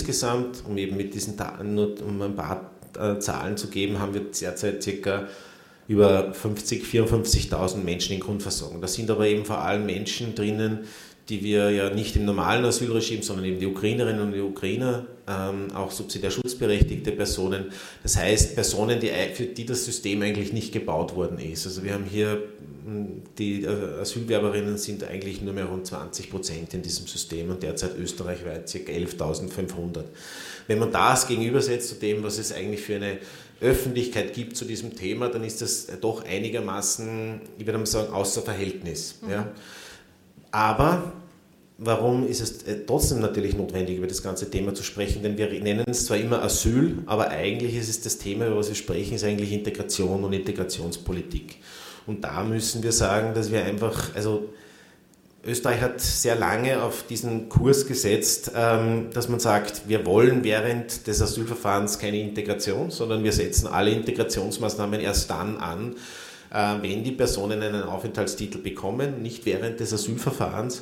insgesamt, um eben mit diesen nur um ein paar Zahlen zu geben, haben wir derzeit circa über 54.000 Menschen in Grundversorgung. Da sind aber eben vor allem Menschen drinnen, die wir ja nicht im normalen Asylregime, sondern eben die Ukrainerinnen und die Ukrainer, auch subsidiär schutzberechtigte Personen. Das heißt, Personen, für die das System eigentlich nicht gebaut worden ist. Also wir haben hier, die Asylwerberinnen sind eigentlich nur mehr rund 20% in diesem System und derzeit österreichweit ca. 11.500. Wenn man das gegenübersetzt zu dem, was es eigentlich für eine Öffentlichkeit gibt zu diesem Thema, dann ist das doch einigermaßen, ich würde mal sagen, außer Verhältnis. Mhm. Ja. Aber warum ist es trotzdem natürlich notwendig, über das ganze Thema zu sprechen? Denn wir nennen es zwar immer Asyl, aber eigentlich ist es das Thema, über was wir sprechen, ist eigentlich Integration und Integrationspolitik. Und da müssen wir sagen, dass wir einfach, also Österreich hat sehr lange auf diesen Kurs gesetzt, dass man sagt, wir wollen während des Asylverfahrens keine Integration, sondern wir setzen alle Integrationsmaßnahmen erst dann an, wenn die Personen einen Aufenthaltstitel bekommen, nicht während des Asylverfahrens.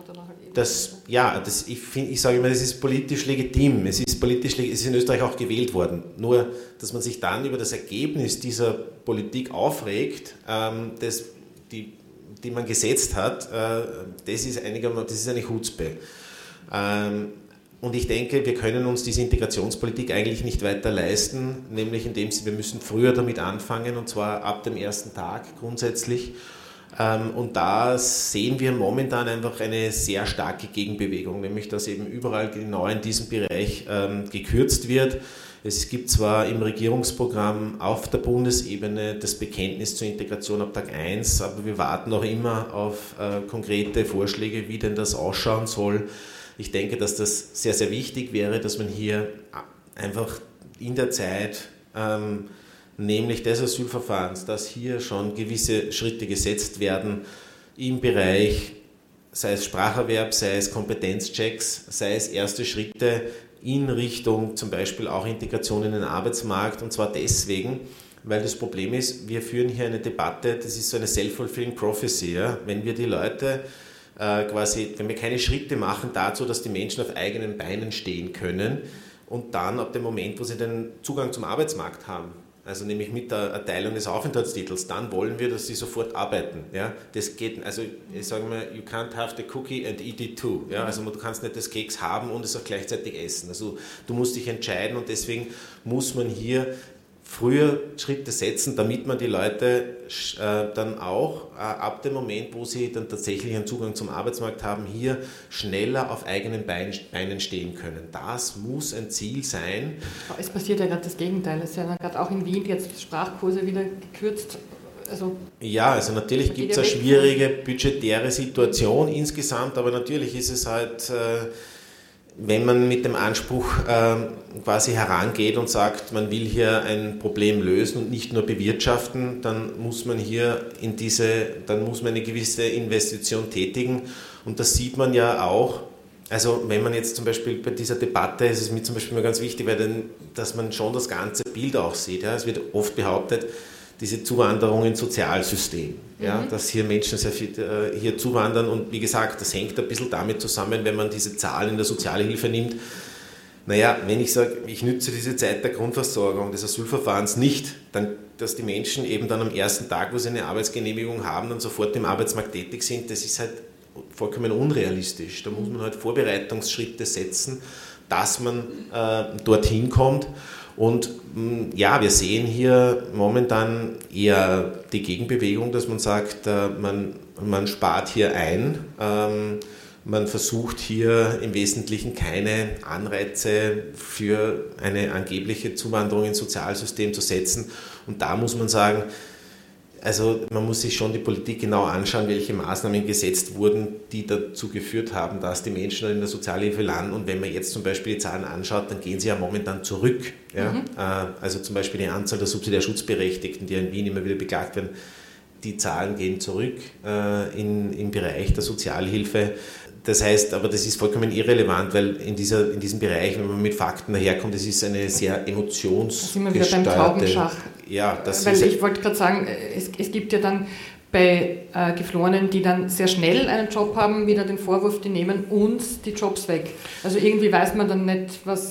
Ich sage immer, das ist politisch legitim. Es ist in Österreich auch gewählt worden. Nur, dass man sich dann über das Ergebnis dieser Politik aufregt, die man gesetzt hat, das ist eine Chutzpe. Und ich denke, wir können uns diese Integrationspolitik eigentlich nicht weiter leisten, nämlich indem wir müssen früher damit anfangen, und zwar ab dem ersten Tag grundsätzlich. Und da sehen wir momentan einfach eine sehr starke Gegenbewegung, nämlich dass eben überall genau in diesem Bereich gekürzt wird. Es gibt zwar im Regierungsprogramm auf der Bundesebene das Bekenntnis zur Integration ab Tag 1, aber wir warten noch immer auf konkrete Vorschläge, wie denn das ausschauen soll. Ich denke, dass das sehr, sehr wichtig wäre, dass man hier einfach in der Zeit, nämlich des Asylverfahrens, dass hier schon gewisse Schritte gesetzt werden im Bereich, sei es Spracherwerb, sei es Kompetenzchecks, sei es erste Schritte in Richtung zum Beispiel auch Integration in den Arbeitsmarkt, und zwar deswegen, weil das Problem ist, wir führen hier eine Debatte, das ist so eine self-fulfilling prophecy, ja? Wenn wir die Leute wenn wir keine Schritte machen dazu, dass die Menschen auf eigenen Beinen stehen können und dann ab dem Moment, wo sie den Zugang zum Arbeitsmarkt haben, also nämlich mit der Erteilung des Aufenthaltstitels, dann wollen wir, dass sie sofort arbeiten. Ja? Das geht, also ich sage mal, you can't have the cookie and eat it too. Ja? Also du kannst nicht das Keks haben und es auch gleichzeitig essen. Also du musst dich entscheiden, und deswegen muss man hier früher Schritte setzen, damit man die Leute dann auch ab dem Moment, wo sie dann tatsächlich einen Zugang zum Arbeitsmarkt haben, hier schneller auf eigenen Beinen stehen können. Das muss ein Ziel sein. Es passiert ja gerade das Gegenteil. Es ist ja gerade auch in Wien jetzt Sprachkurse wieder gekürzt. Also natürlich gibt es eine schwierige budgetäre Situation insgesamt, aber natürlich ist es halt, wenn man mit dem Anspruch quasi herangeht und sagt, man will hier ein Problem lösen und nicht nur bewirtschaften, dann muss man eine gewisse Investition tätigen, und das sieht man ja auch. Also wenn man jetzt zum Beispiel bei dieser Debatte, ist es mir zum Beispiel mal ganz wichtig, dass man schon das ganze Bild auch sieht. Ja? Es wird oft behauptet, diese Zuwanderung ins Sozialsystem, ja, dass hier Menschen sehr viel hier zuwandern, und wie gesagt, das hängt ein bisschen damit zusammen, wenn man diese Zahlen in der Sozialhilfe nimmt. Naja, wenn ich sage, ich nütze diese Zeit der Grundversorgung, des Asylverfahrens nicht, dass die Menschen eben dann am ersten Tag, wo sie eine Arbeitsgenehmigung haben, dann sofort im Arbeitsmarkt tätig sind, das ist halt vollkommen unrealistisch. Da muss man halt Vorbereitungsschritte setzen, dass man dorthin kommt. Und ja, wir sehen hier momentan eher die Gegenbewegung, dass man sagt, man spart hier ein, man versucht hier im Wesentlichen keine Anreize für eine angebliche Zuwanderung ins Sozialsystem zu setzen. Und da muss man sagen, also man muss sich schon die Politik genau anschauen, welche Maßnahmen gesetzt wurden, die dazu geführt haben, dass die Menschen in der Sozialhilfe landen. Und wenn man jetzt zum Beispiel die Zahlen anschaut, dann gehen sie ja momentan zurück. Ja? Also zum Beispiel die Anzahl der subsidiär Schutzberechtigten, die in Wien immer wieder beklagt werden, die Zahlen gehen zurück im Bereich der Sozialhilfe. Das heißt, aber das ist vollkommen irrelevant, weil in diesem Bereich, wenn man mit Fakten daherkommt, das ist eine sehr emotionsgesteuerte... Da sind wir wieder beim Taubenschach. Ja, weil ich wollte gerade sagen, es gibt ja dann bei Geflohenen, die dann sehr schnell einen Job haben, wieder den Vorwurf, die nehmen uns die Jobs weg. Also irgendwie weiß man dann nicht,